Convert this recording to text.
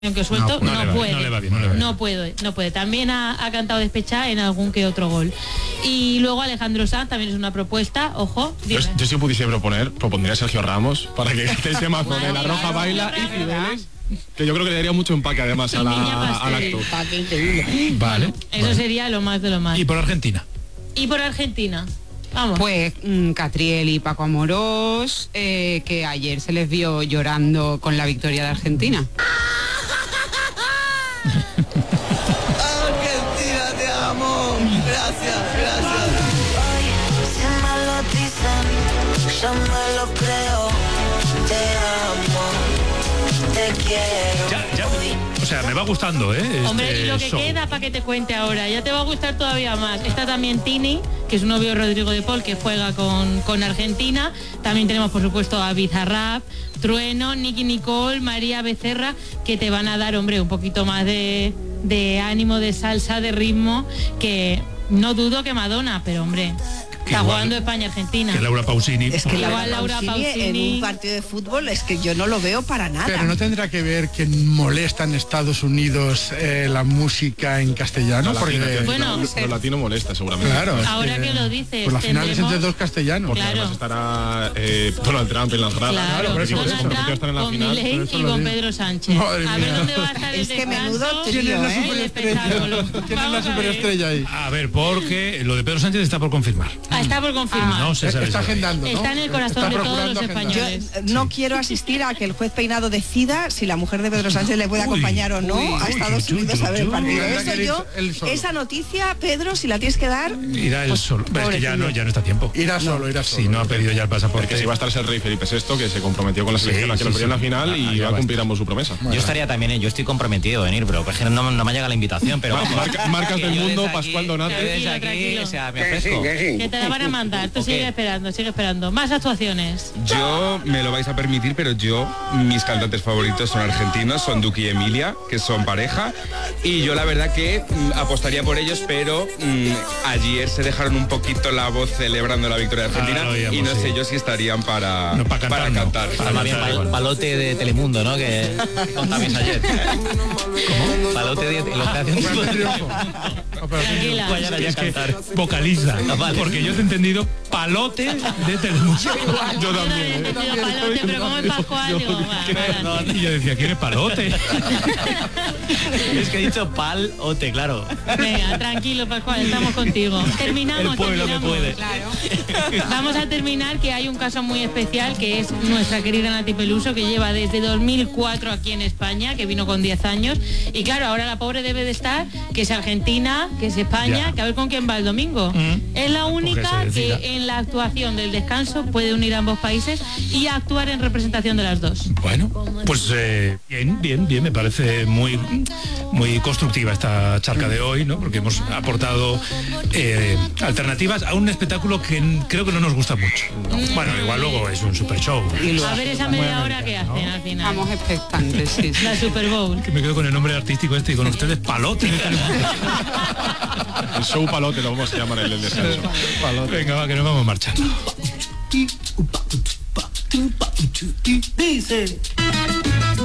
que suelto, no puede. También ha cantado Despechada en algún que otro gol. Y luego Alejandro Sanz también es una propuesta, ojo. Yo si pudiese propondría a Sergio Ramos para que este temazo de La Roja Baila y Cibeles, que yo creo que le daría mucho empaque además al acto. Vale. Eso sería lo más de lo más. ¿Y por Argentina? Vamos. Pues Catriel y Paco Amorós, que ayer se les vio llorando con la victoria de Argentina. Argentina, te amo. Gracias. Hoy se me lo dicen, yo me lo creo. Te amo, te quiero. Ya, o sea, me va gustando, ¿eh? Hombre, y lo que queda para que te cuente ahora, ya te va a gustar todavía más. Está también Tini, que es un novio de Rodrigo de Paul, que juega con Argentina. También tenemos, por supuesto, a Bizarrap, Trueno, Nicky Nicole, María Becerra, que te van a dar, hombre, un poquito más de ánimo, de salsa, de ritmo, que no dudo que Madonna, pero hombre, está jugando España-Argentina. Que Laura Pausini. Es que Laura Pausini en un partido de fútbol es que yo no lo veo para nada. Pero no tendrá que ver que molesta en Estados Unidos la música en castellano, porque lo latino molesta seguramente. Claro. Ahora que lo dices, pues la final es entre dos castellanos. Porque además estará Donald Trump en las gradas. Claro, por eso estar en la con final. Milei y con Pedro Sánchez. A ver dónde va a estar el que menudo ¿Quién es la espectáculo? ¿Quién es la superestrella ahí? A ver, porque lo de Pedro Sánchez está por confirmar. Está por confirmar. No se sabe. Está agendando, ¿no? Está en el corazón de todos los españoles. Yo no quiero asistir a que el juez Peinado decida si la mujer de Pedro Sánchez le puede acompañar o no a Estados Unidos a ver el partido. Esa noticia, Pedro, si la tienes que dar... Irá él solo. Es que ya no está a tiempo. Irá solo. Si no ha pedido ya el pasaporte. Porque si va a estar el rey Felipe VI, que se comprometió con la selección, que lo perdió en la final y va a cumplir ambos su promesa. Yo estaría también, yo estoy comprometido a venir, pero es que no me llega la invitación, pero... Marcas del mundo, Pascual Donate. Desde aquí, o sea, me ofrezco. Que te la van a mandar, tú sigue esperando. Más actuaciones. Yo, me lo vais a permitir, pero mis cantantes favoritos son argentinos, son Duki y Emilia, que son pareja, y yo la verdad que apostaría por ellos, pero ayer se dejaron un poquito la voz celebrando la victoria de Argentina, y no sé yo si estarían para cantar. Más bien Palote de Telemundo, ¿no? Que contabais ayer. ¿Cómo? Palote de lo que hacen Tranquila. Es que vocaliza, porque yo te he entendido Palote de Telemundo. Yo también. Palote, pero como es Pascual, digo, Y yo decía, ¿quién es Palote? Es que he dicho Palote, claro. Venga, tranquilo, Pascual, estamos contigo. Terminamos. El pueblo que puede. Claro. Vamos a terminar, que hay un caso muy especial, que es nuestra querida Nati Peluso, que lleva desde 2004 aquí en España, que vino con 10 años. Y claro, ahora la pobre debe de estar, que es Argentina, que es España, que a ver con quién va el domingo. Es la única que en la actuación del descanso puede unir a ambos países y actuar en representación de las dos. Bueno, pues bien, me parece muy constructiva esta charca de hoy, ¿no? Porque hemos aportado alternativas a un espectáculo que creo que no nos gusta mucho. Bueno, igual luego es un super show. A ver esa media hora que hacen al final. Estamos expectantes, sí. La Super Bowl. Que me quedo con el nombre artístico y con ustedes Palote. El show Palote lo vamos a llamar el descanso. Venga, va, que nos vamos marchando. Dice